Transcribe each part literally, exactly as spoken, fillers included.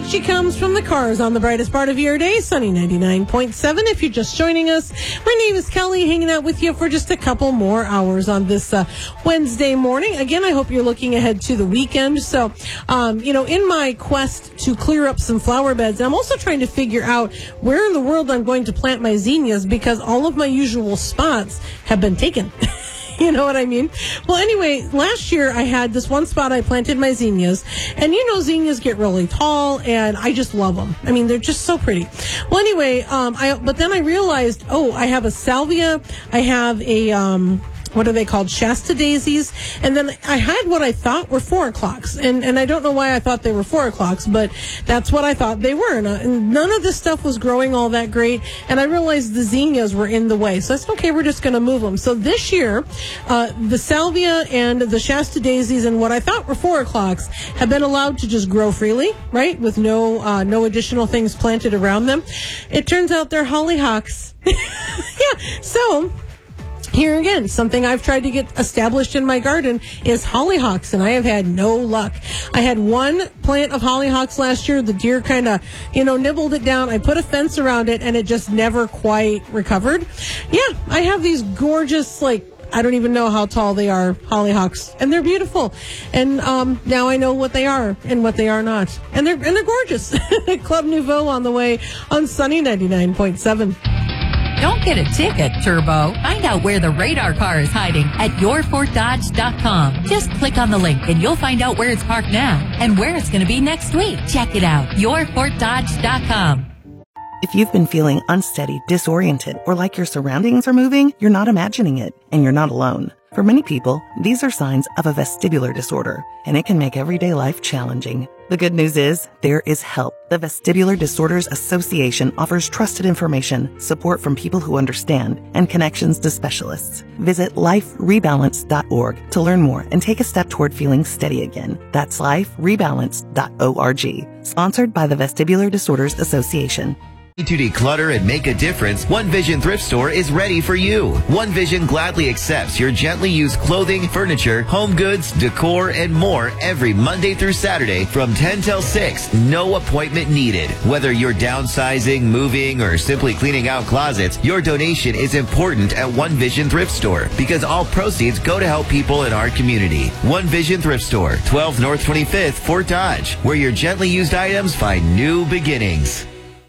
right, she comes from the Cars on the brightest part of your day, Sunny ninety-nine point seven. If you're just joining us, my name is Kelly, hanging out with you for just a couple more hours on this uh, Wednesday morning. Again, I hope you're looking ahead to the weekend. So, um, you know, in my quest to clear up some flower beds, I'm also trying to figure out where in the world I'm going to plant my zinnias because all of my usual spots have been taken. You know what I mean? Well, anyway, last year I had this one spot I planted my zinnias, and you know zinnias get really tall, and I just love them. I mean, they're just so pretty. Well, anyway, um, I but then I realized, oh, I have a salvia, I have a um. what are they called? Shasta daisies. And then I had what I thought were four o'clocks. And, and I don't know why I thought they were four o'clocks, but that's what I thought they were. And, uh, and none of this stuff was growing all that great. And I realized the zinnias were in the way. So I said, okay, we're just going to move them. So this year, uh, the salvia and the Shasta daisies and what I thought were four o'clocks have been allowed to just grow freely, right? With no, uh, no additional things planted around them. It turns out they're hollyhocks. Yeah. So, here again, something I've tried to get established in my garden is hollyhocks, and I have had no luck. I had one plant of hollyhocks last year. The deer kind of, you know, nibbled it down. I put a fence around it, and it just never quite recovered. Yeah, I have these gorgeous, like, I don't even know how tall they are, hollyhocks, and they're beautiful. And um, now I know what they are and what they are not. And they're, and they're gorgeous. Club Nouveau on the way on Sunny ninety-nine point seven. Don't get a ticket, Turbo. Find out where the radar car is hiding at your fort dodge dot com. Just click on the link and you'll find out where it's parked now and where it's going to be next week. Check it out. your fort dodge dot com. If you've been feeling unsteady, disoriented, or like your surroundings are moving, you're not imagining it, and you're not alone. For many people, these are signs of a vestibular disorder, and it can make everyday life challenging. The good news is, there is help. The Vestibular Disorders Association offers trusted information, support from people who understand, and connections to specialists. Visit life rebalance dot org to learn more and take a step toward feeling steady again. That's life rebalance dot org. Sponsored by the Vestibular Disorders Association. To declutter and make a difference, One Vision Thrift Store is ready for you. One Vision gladly accepts your gently used clothing, furniture, home goods, decor, and more every Monday through Saturday from ten till six. No appointment needed. Whether you're downsizing, moving, or simply cleaning out closets, your donation is important at One Vision Thrift Store because all proceeds go to help people in our community. One Vision Thrift Store, twelve North twenty-fifth, Fort Dodge, where your gently used items find new beginnings.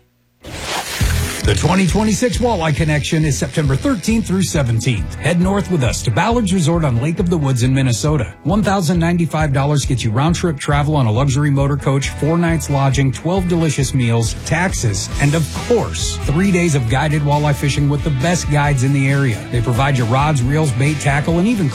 The twenty twenty-six Walleye Connection is September thirteenth through seventeenth. Head north with us to Ballard's Resort on Lake of the Woods in Minnesota. one thousand ninety-five dollars gets you round-trip travel on a luxury motor coach, four nights lodging, twelve delicious meals, taxes, and of course, three days of guided walleye fishing with the best guides in the area. They provide you rods, reels, bait, tackle, and even